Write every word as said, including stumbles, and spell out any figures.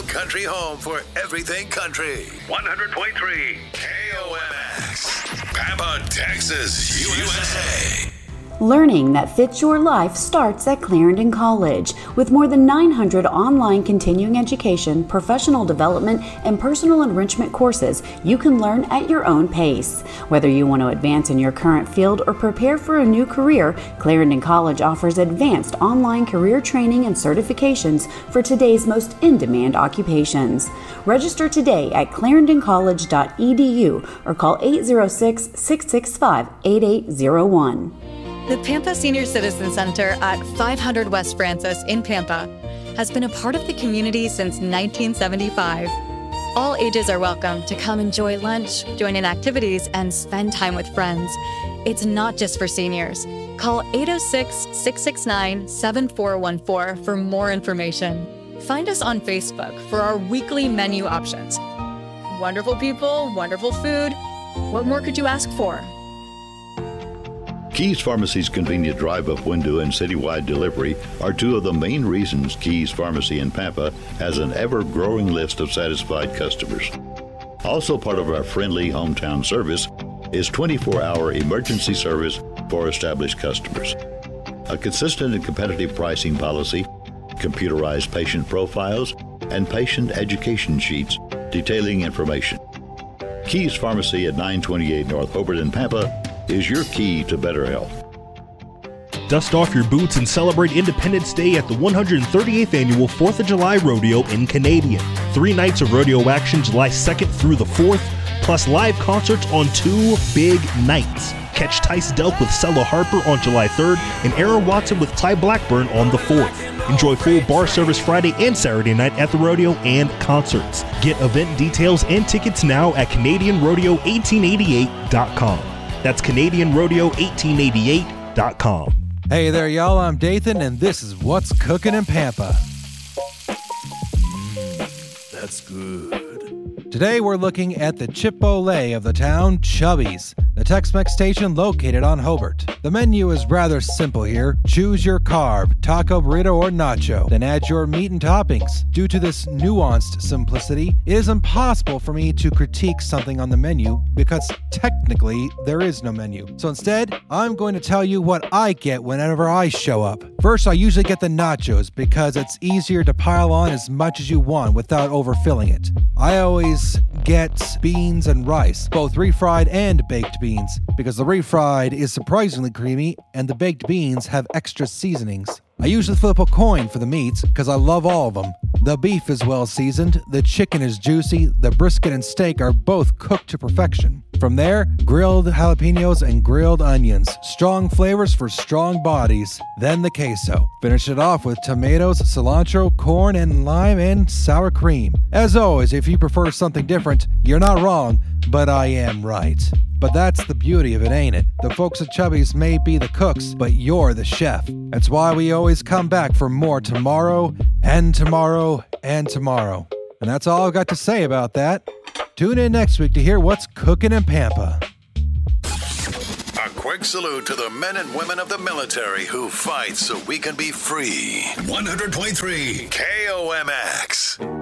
country home for everything country. one hundred point three K O M X. Pampa, Texas, U S A. Learning that fits your life starts at Clarendon College. With more than nine hundred online continuing education, professional development, and personal enrichment courses, you can learn at your own pace. Whether you want to advance in your current field or prepare for a new career, Clarendon College offers advanced online career training and certifications for today's most in-demand occupations. Register today at clarendon college dot e d u or call eight zero six, six six five, eight eight zero one. The Pampa Senior Citizen Center at five hundred West Francis in Pampa has been a part of the community since nineteen seventy-five. All ages are welcome to come enjoy lunch, join in activities, and spend time with friends. It's not just for seniors. Call eight oh six, six six nine, seven four one four for more information. Find us on Facebook for our weekly menu options. Wonderful people, wonderful food. What more could you ask for? Keys Pharmacy's convenient drive-up window and citywide delivery are two of the main reasons Keys Pharmacy in Pampa has an ever-growing list of satisfied customers. Also part of our friendly hometown service is twenty-four hour emergency service for established customers. A consistent and competitive pricing policy, computerized patient profiles, and patient education sheets detailing information. Keys Pharmacy at nine twenty-eight North Hobart in Pampa is your key to better health. Dust off your boots and celebrate Independence Day at the one hundred thirty-eighth Annual fourth of July Rodeo in Canadian. Three nights of rodeo action July second through the fourth, plus live concerts on two big nights. Catch Tice Delk with Cella Harper on July third and Aaron Watson with Ty Blackburn on the fourth. Enjoy full bar service Friday and Saturday night at the rodeo and concerts. Get event details and tickets now at Canadian Rodeo eighteen eighty-eight dot com. That's Canadian Rodeo eighteen eighty-eight dot com. Hey there, y'all. I'm Dathan, and this is What's Cooking in Pampa. Mm, that's good. Today we're looking at the Chipotle of the town, Chubby's, the Tex-Mex station located on Hobart. The menu is rather simple here. Choose your carb, taco, burrito, or nacho, then add your meat and toppings. Due to this nuanced simplicity, it is impossible for me to critique something on the menu because technically there is no menu. So instead, I'm going to tell you what I get whenever I show up. First, I usually get the nachos because it's easier to pile on as much as you want without overfilling it. I always get beans and rice, both refried and baked beans, because the refried is surprisingly creamy and the baked beans have extra seasonings. I usually flip a coin for the meats because I love all of them. The beef is well seasoned, the chicken is juicy, the brisket and steak are both cooked to perfection. From there, grilled jalapenos and grilled onions. Strong flavors for strong bodies. Then the queso. Finish it off with tomatoes, cilantro, corn, and lime, and sour cream. As always, if you prefer something different, you're not wrong, but I am right. But that's the beauty of it, ain't it? The folks at Chubby's may be the cooks, but you're the chef. That's why we always come back for more tomorrow, and tomorrow, and tomorrow. And that's all I've got to say about that. Tune in next week to hear what's cooking in Pampa. A quick salute to the men and women of the military who fight so we can be free. one hundred point three K O M X.